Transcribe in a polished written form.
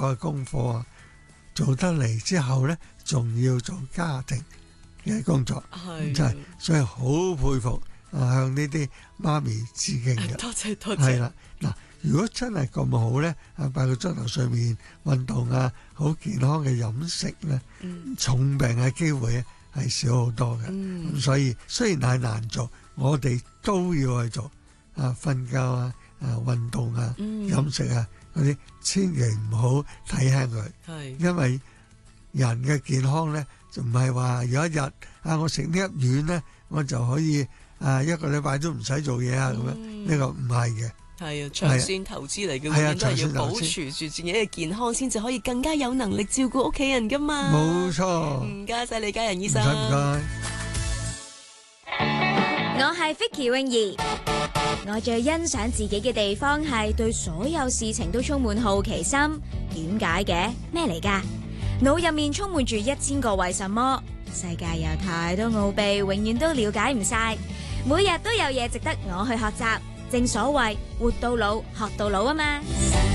嘅功課做得嚟之後咧，仲要做家庭嘅工作，真係所以好佩服向呢啲媽咪致敬嘅。 多謝多謝。 係啦，嗱，如果真係咁好咧，8個鐘頭睡眠、運動啊，好健康嘅飲食咧，重病嘅機會係少好多嘅。咁所以雖然係難做，我哋都要去做瞓覺啊、運動啊、飲食啊嗰啲，千祈唔好睇輕佢。因為人嘅健康咧，就唔係話有一日我食呢一丸咧，我就可以一個禮拜都唔使做嘢咁樣。呢個唔係嘅。 係啊，長線投資嚟嘅，永遠都係要保持住自己嘅健康，先至可以更加有能力照顧屋企人噶嘛。 冇錯。 唔該晒李家仁醫生。 唔該。 我係 Vicky 泳兒，我最欣賞自己嘅地方係對所有事情都充滿好奇心。點解嘅？咩嚟㗎？腦入面充滿住1000個為什麼。世界有太多奧秘，永遠都了解唔晒。每日都有嘢值得我去學習。正所謂活到老學到老啊嘛。